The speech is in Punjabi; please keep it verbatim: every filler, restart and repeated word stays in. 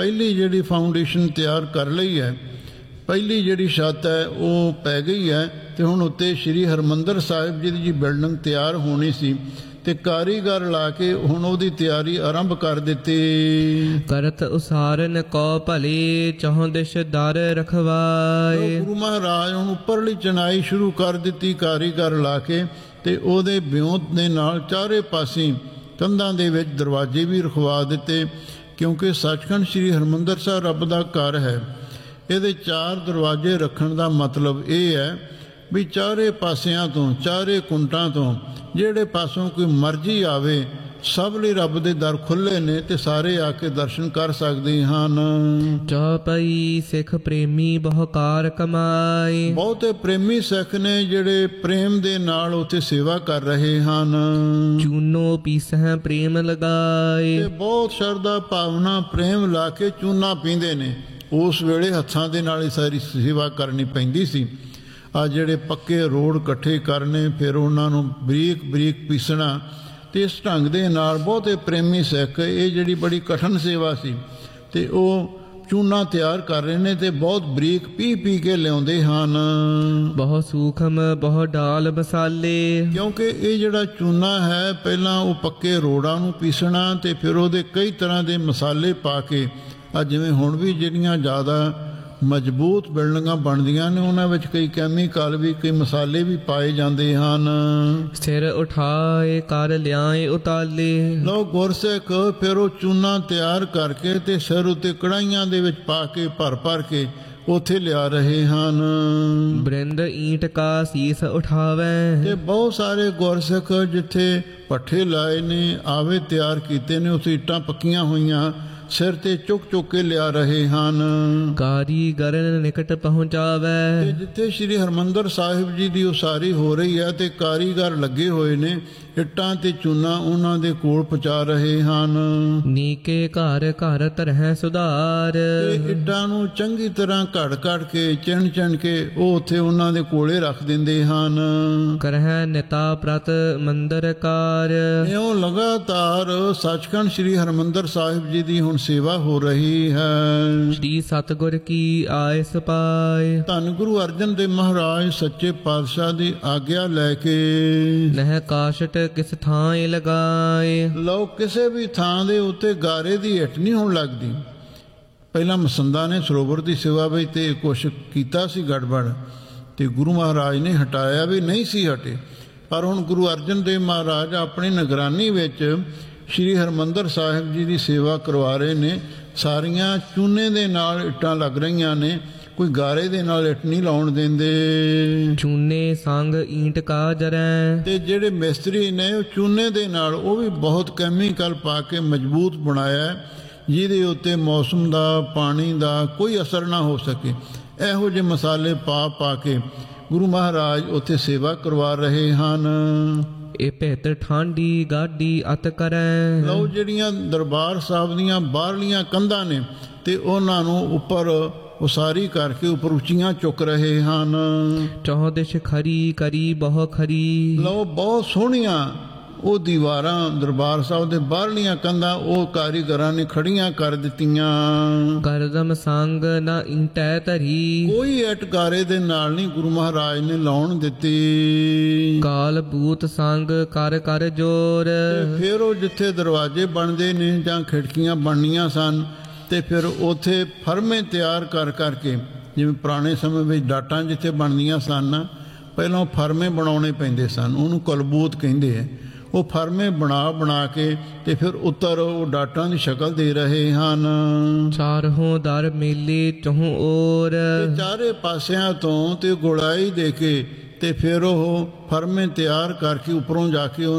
ਪਹਿਲੀ ਜਿਹੜੀ ਫਾਊਂਡੇਸ਼ਨ ਤਿਆਰ ਕਰ ਲਈ ਹੈ, ਪਹਿਲੀ ਜਿਹੜੀ ਛੱਤ ਹੈ ਉਹ ਪੈ ਗਈ ਹੈ ਤੇ ਹੁਣ ਉੱਤੇ ਸ਼੍ਰੀ ਹਰਿਮੰਦਰ ਸਾਹਿਬ ਜੀ ਦੀ ਬਿਲਡਿੰਗ ਤਿਆਰ ਹੋਣੀ ਸੀ ਤੇ ਕਾਰੀਗਰ ਲਾ ਕੇ ਹੁਣ ਉਹਦੀ ਤਿਆਰੀ ਆਰੰਭ ਕਰ ਦਿੱਤੀ। ਕਰਤ ਉਸਾਰਨ ਕੋ ਭਲੇ ਚਹੁ ਦਿਸ਼ ਦਰ ਰਖਵਾਏ। ਗੁਰੂ ਮਹਾਰਾਜ ਹੁਣ ਉੱਪਰਲੀ ਚਨਾਈ ਸ਼ੁਰੂ ਕਰ ਦਿੱਤੀ ਕਾਰੀਗਰ ਲਾ ਕੇ ਤੇ ਉਹਦੇ ਵਿਉਂਤ ਦੇ ਨਾਲ ਚਾਰੇ ਪਾਸੇ ਕੰਧਾਂ ਦੇ ਵਿੱਚ ਦਰਵਾਜ਼ੇ ਵੀ ਰਖਵਾ ਦਿੱਤੇ, ਕਿਉਂਕਿ ਸੱਚਖੰਡ ਸ੍ਰੀ ਹਰਿਮੰਦਰ ਸਾਹਿਬ ਰੱਬ ਦਾ ਘਰ ਹੈ। ਇਹਦੇ ਚਾਰ ਦਰਵਾਜ਼ੇ ਰੱਖਣ ਦਾ ਮਤਲਬ ਇਹ ਹੈ ਵੀ ਚਾਰੇ ਪਾਸਿਆਂ ਤੋਂ, ਚਾਰੇ ਕੁੰਟਾਂ ਤੋਂ ਜਿਹੜੇ ਪਾਸੋਂ ਕੋਈ ਮਰਜ਼ੀ ਆਵੇ ਸਭ ਲਈ ਰੱਬ ਦੇ ਦਰ ਖੁੱਲ੍ਹੇ ਨੇ ਤੇ ਸਾਰੇ ਆ ਕੇ ਦਰਸ਼ਨ ਕਰ ਸਕਦੇ ਹਨ। ਚੌਪਈ ਸਿੱਖ ਪ੍ਰੇਮੀ ਬਹੁਕਾਰ ਕਮਾਏ। ਬਹੁਤੇ ਪ੍ਰੇਮੀ ਸਿੱਖ ਨੇ ਜਿਹੜੇ ਪ੍ਰੇਮ ਦੇ ਨਾਲ ਉੱਥੇ ਸੇਵਾ ਕਰ ਰਹੇ ਹਨ। ਚੂਨੋ ਪੀਸਹਿ ਪ੍ਰੇਮ ਲਗਾਏ। ਤੇ ਬਹੁਤ ਸ਼ਰਧਾ ਭਾਵਨਾ ਪ੍ਰੇਮ ਲਾ ਕੇ ਚੂਨਾ ਪੀਂਦੇ ਨੇ। ਉਸ ਵੇਲੇ ਹੱਥਾਂ ਦੇ ਨਾਲ ਹੀ ਸਾਰੀ ਸੇਵਾ ਕਰਨੀ ਪੈਂਦੀ ਸੀ। ਆ ਜਿਹੜੇ ਪੱਕੇ ਰੋਡ ਇਕੱਠੇ ਕਰਨੇ, ਫਿਰ ਉਹਨਾਂ ਨੂੰ ਬਰੀਕ ਬਰੀਕ ਪੀਸਣਾ, ਤੇ ਇਸ ਢੰਗ ਦੇ ਨਾਲ ਬਹੁਤੇ ਪ੍ਰੇਮੀ ਸਿੱਖ, ਇਹ ਜਿਹੜੀ ਬੜੀ ਕਠਿਨ ਸੇਵਾ ਸੀ ਤੇ ਉਹ ਚੂਨਾ ਤਿਆਰ ਕਰ ਰਹੇ ਨੇ ਤੇ ਬਹੁਤ ਬਰੀਕ ਪੀ ਪੀ ਕੇ ਲਿਆਉਂਦੇ ਹਨ। ਬਹੁਤ ਸੂਖਮ ਬਹੁਤ ਡਾਲ ਮਸਾਲੇ। ਕਿਉਂਕਿ ਇਹ ਜਿਹੜਾ ਚੂਨਾ ਹੈ ਪਹਿਲਾਂ ਉਹ ਪੱਕੇ ਰੋੜਾਂ ਨੂੰ ਪੀਸਣਾ ਤੇ ਫਿਰ ਉਹਦੇ ਕਈ ਤਰ੍ਹਾਂ ਦੇ ਮਸਾਲੇ ਪਾ ਕੇ, ਆ ਜਿਵੇਂ ਹੁਣ ਵੀ ਜਿਹੜੀਆਂ ਜ਼ਿਆਦਾ ਮਜ਼ਬੂਤ ਬਿਲਡਿੰਗਾਂ ਬਣਦੀਆਂ ਨੇ ਉਹਨਾਂ ਵਿੱਚ ਕਈ ਕੈਮੀਕਲ ਵੀ, ਕਈ ਮਸਾਲੇ ਵੀ ਪਾਏ ਜਾਂਦੇ ਹਨ। ਸਿਰ ਉਠਾਏ ਕਰ ਲਿਆਏ ਉਤਾਲੇ। ਲੋ ਗੁਰਸਿੱਖ ਫਿਰ ਉਹ ਚੂਨਾ ਤਿਆਰ ਕਰਕੇ ਤੇ ਸਿਰ ਉੱਤੇ ਕੜਾਹੀਆਂ ਦੇ ਵਿੱਚ ਪਾ ਕੇ ਭਰ ਭਰ ਕੇ ਉੱਥੇ ਲਿਆ ਰਹੇ ਹਨ। ਬ੍ਰਿੰਦ ਈਂਟ ਕਾ ਸੀਸ ਉਠਾਵੇ। ਤੇ ਬਹੁਤ ਸਾਰੇ ਗੁਰਸਿੱਖ ਜਿੱਥੇ ਪੱਠੇ ਲਾਏ ਨੇ, ਆਵੇ ਤਿਆਰ ਕੀਤੇ ਨੇ, ਉੱਥੇ ਇੱਟਾਂ ਪੱਕੀਆਂ ਹੋਈਆਂ ਸਿਰ ਤੇ ਚੁੱਕ ਚੁੱਕ ਕੇ ਲਿਆ ਰਹੇ ਹਨ। ਕਾਰੀਗਰ ਨਿਕਟ ਪਹੁੰਚਾਵੇ। ਤੇ ਜਿੱਥੇ ਸ਼੍ਰੀ ਹਰਿਮੰਦਰ ਸਾਹਿਬ ਜੀ ਦੀ ਉਸਾਰੀ ਹੋ ਰਹੀ ਹੈ ਤੇ ਕਾਰੀਗਰ ਲੱਗੇ ਹੋਏ ਨੇ, ਇੱਟਾਂ ਤੇ ਚੂਨਾ ਉਹਨਾਂ ਦੇ ਕੋਲ ਪਹੁੰਚਾ ਰਹੇ ਹਨ। ਨੀਕੇ ਘਰ ਘਰ ਧਰਹਿ ਸੁਧਾਰ। ਤੇ ਇੱਟਾਂ ਨੂੰ ਚੰਗੀ ਤਰ੍ਹਾਂ ਘੜ ਘੜ ਕੇ, ਚਿਣ ਚਿਣ ਕੇ ਉਹ ਉੱਥੇ ਉਹਨਾਂ ਦੇ ਕੋਲੇ ਰੱਖ ਦਿੰਦੇ ਹਨ। ਕਰਹਿ ਨਿਤਾ ਪ੍ਰਤ ਮੰਦਰ ਕਾਰ। ਇਉਂ ਲਗਾਤਾਰ ਸੱਚਖੰਡ ਸ੍ਰੀ ਹਰਿਮੰਦਰ ਸਾਹਿਬ ਜੀ ਦੀ ਹੁਣ ਸੇਵਾ ਹੋ ਰਹੀ ਹੈ। ਸ੍ਰੀ ਸਤਿਗੁਰ ਕੀ ਆਇਸ ਪਾਏ। ਧੰਨ ਗੁਰੂ ਅਰਜਨ ਦੇਵ ਮਹਾਰਾਜ ਸੱਚੇ ਪਾਤਸ਼ਾਹ ਦੀ ਆਗਿਆ ਲੈ ਕੇ ਨਹਿ ਕਾਸ਼ਟ ਕਿਸ ਥਾਂ ਲਗਾਏ। ਲਓ ਕਿਸੇ ਵੀ ਥਾਂ ਦੇ ਉੱਤੇ ਗਾਰੇ ਦੀ ਇੱਟ ਨਹੀਂ ਹੁਣ ਲੱਗਦੀ। ਪਹਿਲਾਂ ਮਸੰਦਾਂ ਨੇ ਸਰੋਵਰ ਦੀ ਸੇਵਾ ਵਿੱਚ ਤੇ ਕੁਛ ਕੀਤਾ ਸੀ ਗੜਬੜ, ਤੇ ਗੁਰੂ ਮਹਾਰਾਜ ਨੇ ਹਟਾਇਆ ਵੀ ਨਹੀਂ ਸੀ ਹਟੇ, ਪਰ ਹੁਣ ਗੁਰੂ ਅਰਜਨ ਦੇਵ ਮਹਾਰਾਜ ਆਪਣੀ ਨਿਗਰਾਨੀ ਵਿੱਚ ਸ਼੍ਰੀ ਹਰਿਮੰਦਰ ਸਾਹਿਬ ਜੀ ਦੀ ਸੇਵਾ ਕਰਵਾ ਰਹੇ ਨੇ। ਸਾਰੀਆਂ ਚੂਨੇ ਦੇ ਨਾਲ ਇੱਟਾਂ ਲੱਗ ਰਹੀਆਂ ਨੇ, ਕੋਈ ਗਾਰੇ ਦੇ ਨਾਲ ਇੱਟ ਨਹੀਂ ਲਾਉਣ ਦਿੰਦੇ। ਚੂਨੇ ਸੰਗ ਈਂਟ ਕਾ ਜਰੈ। ਤੇ ਜਿਹੜੇ ਮਿਸਤਰੀ ਨੇ ਉਹ ਚੂਨੇ ਦੇ ਨਾਲ, ਉਹ ਵੀ ਬਹੁਤ ਕੈਮੀਕਲ ਪਾ ਕੇ ਮਜ਼ਬੂਤ ਬਣਾਇਆ, ਜਿਹਦੇ ਉੱਤੇ ਮੌਸਮ ਦਾ, ਪਾਣੀ ਦਾ ਕੋਈ ਅਸਰ ਨਾ ਹੋ ਸਕੇ। ਇਹੋ ਜਿਹੇ ਮਸਾਲੇ ਪਾ ਪਾ ਕੇ ਗੁਰੂ ਮਹਾਰਾਜ ਉੱਥੇ ਸੇਵਾ ਕਰਵਾ ਰਹੇ ਹਨ। ਇਹ ਭੇਤ ਠਾਂਡੀ ਗਾਡੀ ਅਤ ਕਰੈ। ਲਓ ਜਿਹੜੀਆਂ ਦਰਬਾਰ ਸਾਹਿਬ ਦੀਆਂ ਬਾਹਰਲੀਆਂ ਕੰਧਾਂ ਨੇ ਤੇ ਉਹਨਾਂ ਨੂੰ ਉੱਪਰ ਉਸਾਰੀ ਕਰਕੇ ਉੱਪਰ ਉੱਚੀਆਂ ਚੁੱਕ ਰਹੇ ਹਨ। ਚੌਦਿਸ਼ ਖਰੀ ਕਰੀ ਬਹੁ ਖਰੀ। ਲਓ ਬਹੁਤ ਸੋਹਣੀਆਂ ਉਹ ਦੀਵਾਰਾਂ ਦਰਬਾਰ ਸਾਹਿਬ ਦੇ ਬਾਹਰਲੀਆਂ ਕੰਧਾਂ ਉਹ ਕਾਰੀਗਰਾਂ ਨੇ ਖੜੀਆਂ ਕਰ ਦਿੱਤੀਆਂ। ਕਰਦਮ ਸੰਗ ਨਾ ਇੰਟੈ ਧਰੀ। ਕੋਈ ਇੱਟ ਗਾਰੇ ਦੇ ਨਾਲ ਨਹੀਂ ਗੁਰੂ ਮਹਾਰਾਜ ਨੇ ਲਾਉਣ ਦਿੱਤੀ। ਕਾਲ ਬੂਤ ਸੰਗ ਕਰ ਕਰ ਜੋਰ। ਫਿਰ ਉਹ ਜਿੱਥੇ ਦਰਵਾਜ਼ੇ ਬਣਦੇ ਨੇ ਜਾਂ ਖਿੜਕੀਆਂ ਬਣਨੀਆਂ ਸਨ ਤੇ ਫਿਰ ਉੱਥੇ ਫਰਮੇ ਤਿਆਰ ਕਰ ਕਰਕੇ, ਜਿਵੇਂ ਪੁਰਾਣੇ ਸਮੇਂ ਵਿੱਚ ਡਾਟਾਂ ਜਿੱਥੇ ਬਣਦੀਆਂ ਸਨ, ਪਹਿਲਾਂ ਫਰਮੇ ਬਣਾਉਣੇ ਪੈਂਦੇ ਸਨ, ਉਹਨੂੰ ਕਲਬੂਤ ਕਹਿੰਦੇ ਆ। ਉਹ ਫਰਮੇ ਬਣਾ ਬਣਾ ਕੇ ਤੇ ਫਿਰ ਉੱਤਰ ਉਹ ਡਾਟਾਂ ਦੀ ਸ਼ਕਲ ਦੇ ਰਹੇ ਹਨ। ਚਾਰੋਂ ਦਰ ਮੇਲੇ ਚਹੁ ਔਰ। ਚਾਰੇ ਪਾਸਿਆਂ ਤੋਂ ਤੇ ਗੁਲਾਈ ਦੇ ਕੇ ਤੇ ਫਿਰ ਉਹ ਫਰਮੇ ਤਿਆਰ ਕਰਕੇ ਉੱਪਰੋਂ ਜਾ ਕੇ